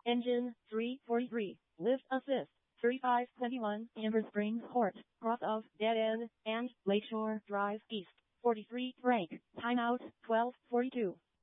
Engine 343. Lift assist 3521. Amber Springs Court. Cross of Dead End and Lakeshore Drive East. 43 break. Timeout 12:42.